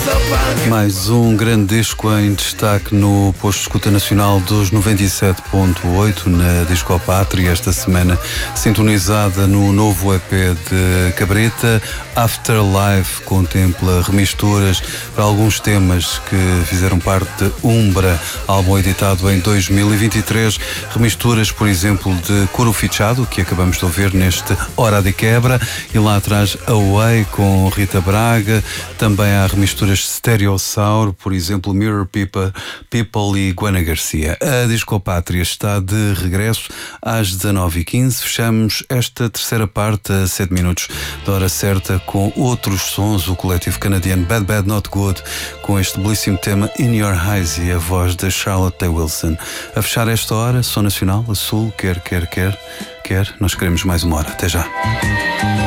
Mais um grande disco em destaque no posto de escuta nacional dos 97.8 na Disco Pátria, esta semana sintonizada no novo EP de Cabrita. Afterlife contempla remisturas para alguns temas que fizeram parte de Umbra, álbum editado em 2023. Remisturas, por exemplo, de Coro Fichado, que acabamos de ouvir neste Hora de Quebra, e lá atrás Away com Rita Braga. Também há remisturas de Stereossauro, por exemplo, Mirror People e Guana Garcia. A Disco Pátria está de regresso às 19h15. Fechamos esta terceira parte a 7 minutos da hora certa com outros sons, o coletivo canadiano Bad Bad Not Good, com este belíssimo tema In Your Eyes e a voz de Charlotte Day Wilson. A fechar esta hora, Som Nacional, a Sul, quer, nós queremos mais uma hora. Até já.